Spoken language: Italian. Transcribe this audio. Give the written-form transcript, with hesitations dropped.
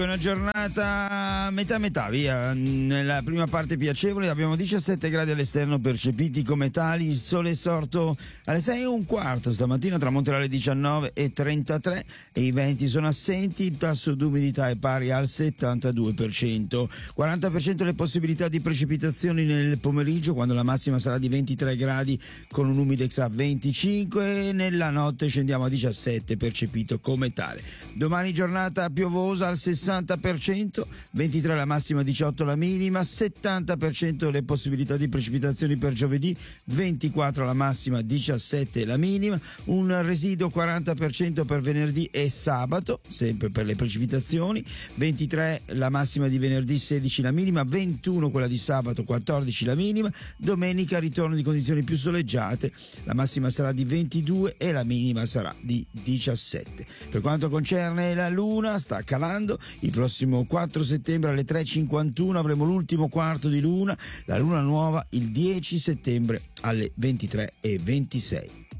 Una giornata metà metà, via. Nella prima parte piacevole abbiamo 17 gradi all'esterno percepiti come tali. Il sole è sorto alle 6:15 stamattina, tramonterà alle 19:33 e i venti sono assenti. Il tasso d'umidità è pari al 72%. 40% le possibilità di precipitazioni nel pomeriggio, quando la massima sarà di 23 gradi con un humidex a 25, e nella notte scendiamo a 17 percepito come tale. Domani giornata piovosa al 60%, 23 la massima, 18 la minima, 70% le possibilità di precipitazioni per giovedì, 24 la massima, 17 la minima, un residuo 40% per venerdì e sabato, sempre per le precipitazioni, 23 la massima di venerdì, 16 la minima, 21 quella di sabato, 14 la minima, domenica ritorno di condizioni più soleggiate, la massima sarà di 22 e la minima sarà di 17. Per quanto concerne la luna, sta calando. Il prossimo 4 settembre alle 3:51 avremo l'ultimo quarto di luna, la luna nuova il 10 settembre alle 23:26.